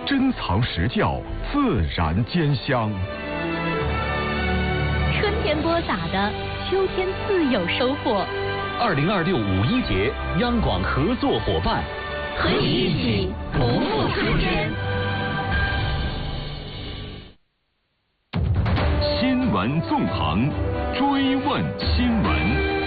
珍藏实教，自然兼香。 春天播撒的，秋天自有收获。 2026五一节，央广合作伙伴， 和你一起不负春天。 新闻纵横，追问新闻。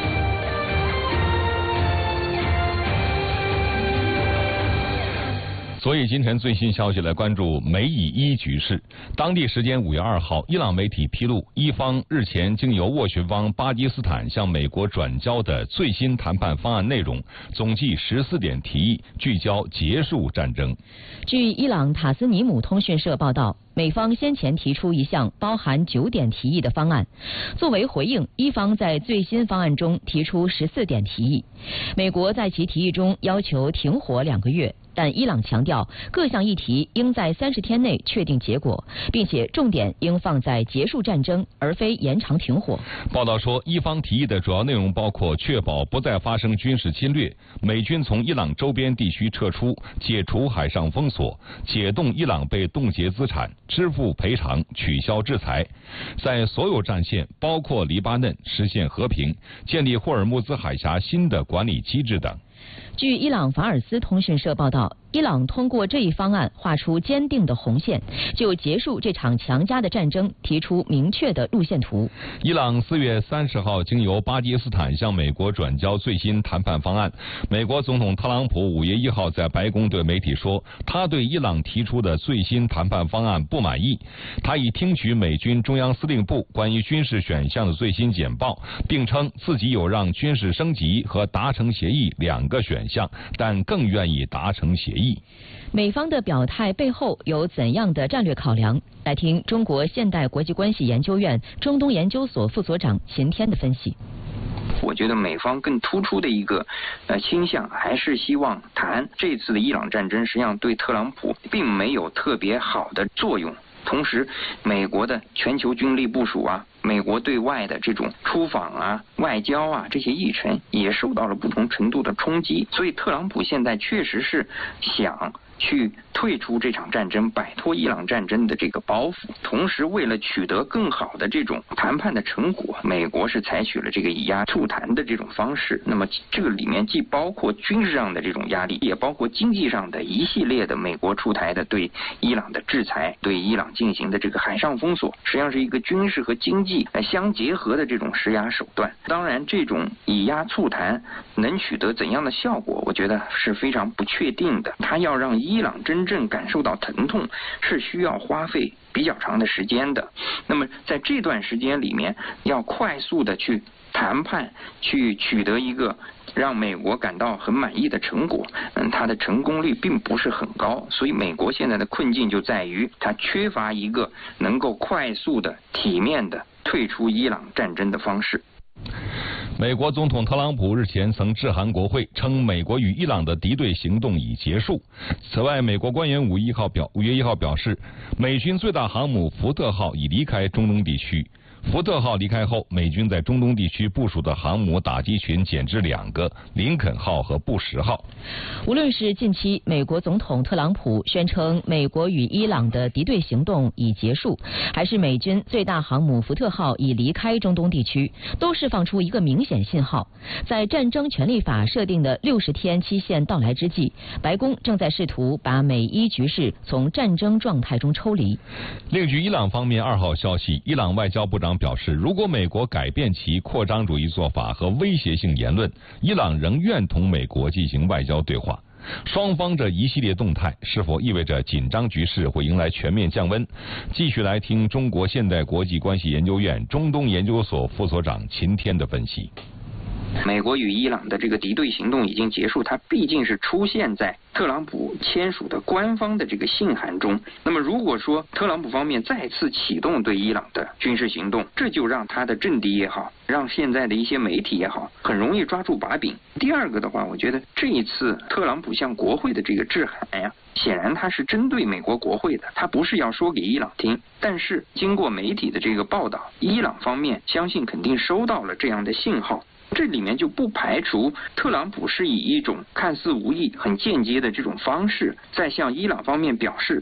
所以今天最新消息来关注美以伊局势。当地时间5月2号，伊朗媒体披露，伊方日前经由斡旋方巴基斯坦向美国转交的最新谈判方案内容，总计14点提议，聚焦结束战争。 据伊朗塔斯尼姆通讯社报道，美方先前提出一项包含9点提议的方案，作为回应，伊方在最新方案中提出14点提议。美国在其提议中要求停火2个月，但伊朗强调各项议题应在30天内确定结果，并且重点应放在结束战争，而非延长停火。 报道说，伊方提议的主要内容包括确保不再发生军事侵略，美军从伊朗周边地区撤出，解除海上封锁，解冻伊朗被冻结资产，支付赔偿，取消制裁，在所有战线，包括黎巴嫩，实现和平，建立霍尔木兹海峡新的管理机制等。 据伊朗法尔斯通讯社报道，伊朗通过这一方案画出坚定的红线，就结束这场强加的战争提出明确的路线图。 伊朗4月30号经由巴基斯坦向美国转交最新谈判方案。美国总统特朗普5月1号在白宫对媒体说，他对伊朗提出的最新谈判方案不满意。他已听取美军中央司令部关于军事选项的最新简报，并称自己有让军事升级和达成协议2个选项，但更愿意达成协议。 美方的表态背后有怎样的战略考量？来听中国现代国际关系研究院中东研究所副所长秦天的分析。 我觉得美方更突出的一个倾向还是希望谈这次的伊朗战争，实际上对特朗普并没有特别好的作用。同时，美国的全球军力部署啊，美国对外的这种出访啊、外交啊这些议程也受到了不同程度的冲击，所以特朗普现在确实是想去退出这场战争，摆脱伊朗战争的这个包袱。同时，为了取得更好的这种谈判的成果，美国是采取了这个以压促谈的这种方式。那么这个里面既包括军事上的这种压力，也包括经济上的一系列的美国出台的对伊朗的制裁，对伊朗进行的这个海上封锁，实际上是一个军事和经济相结合的这种施压手段。当然，这种以压促谈能取得怎样的效果，我觉得是非常不确定的。它要让伊朗真正感受到疼痛，是需要花费比较长的时间的。那么在这段时间里面，要快速的去谈判，去取得一个让美国感到很满意的成果，它的成功率并不是很高。所以美国现在的困境就在于，它缺乏一个能够快速的、体面的退出伊朗战争的方式。 美国总统特朗普日前曾致函国会，称美国与伊朗的敌对行动已结束。此外，美国官员5月1号表示，美军最大航母福特号已离开中东地区。福特号离开后，美军在中东地区部署的航母打击群减至2个，林肯号和布什号。 无论是近期美国总统特朗普宣称美国与伊朗的敌对行动已结束，还是美军最大航母福特号已离开中东地区，都释放出一个明显信号。在战争权利法设定的60天期限到来之际，白宫正在试图把美伊局势从战争状态中抽离。 另据伊朗方面2号消息，伊朗外交部长表示，如果美国改变其扩张主义做法和威胁性言论，伊朗仍愿同美国进行外交对话。双方这一系列动态是否意味着紧张局势会迎来全面降温？继续来听中国现代国际关系研究院中东研究所副所长秦天的分析。 美国与伊朗的这个敌对行动已经结束，它毕竟是出现在特朗普签署的官方的这个信函中。那么如果说特朗普方面再次启动对伊朗的军事行动，这就让他的政敌也好，让现在的一些媒体也好，很容易抓住把柄。第二个的话，我觉得这一次特朗普向国会的这个致函呀，显然他是针对美国国会的，他不是要说给伊朗听。但是经过媒体的这个报道，伊朗方面相信肯定收到了这样的信号。这里面就不排除特朗普是以一种看似无意、很间接的这种方式，在向伊朗方面表示